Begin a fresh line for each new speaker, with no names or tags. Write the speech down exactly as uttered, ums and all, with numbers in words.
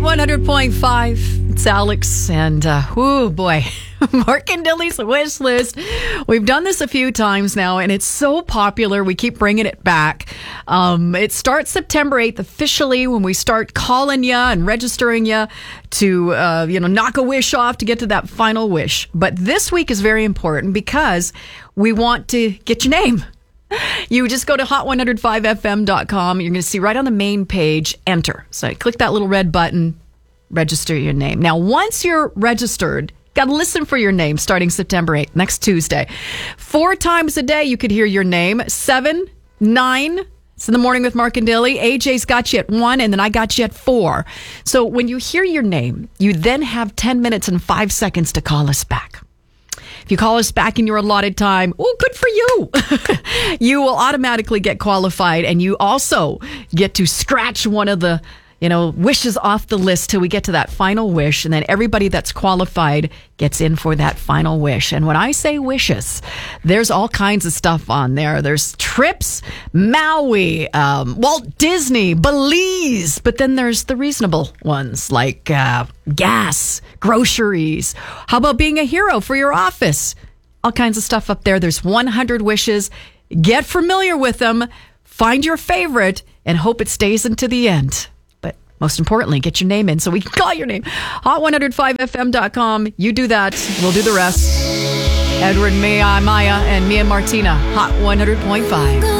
one hundred point five. It's Alex and, uh, oh boy, Mark and Dilly's wish list. We've done this a few times now, and it's so popular. We keep bringing it back. Um, it starts September eighth officially when we start calling you and registering you to, uh, you know, knock a wish off to get to that final wish. But this week is very important because we want to get your name. You just go to hot one oh five f m dot com. You're going to see right on the main page, enter. So click that little red button, register your name. Now, once you're registered, got to listen for your name starting September eighth, next Tuesday. Four times a day you could hear your name. Seven, nine. It's in the morning with Mark and Dilly. A J's got you at one, and then I got you at four. So when you hear your name, you then have ten minutes and five seconds to call us back. If you call us back in your allotted time, oh, good for you. You will automatically get qualified, and you also get to scratch one of the, you know, wishes off the list till we get to that final wish. And then everybody that's qualified gets in for that final wish. And when I say wishes, there's all kinds of stuff on there. There's trips, Maui, um, Walt Disney, Belize. But then there's the reasonable ones like uh, gas, groceries. How about being a hero for your office? All kinds of stuff up there. There's one hundred wishes. Get familiar with them. Find your favorite and hope it stays into the end. Most importantly, get your name in so we can call your name. hot one oh five f m dot com. You do that. We'll do the rest. Edward, Mia, Maya, and Mia Martina. Hot one hundred point five.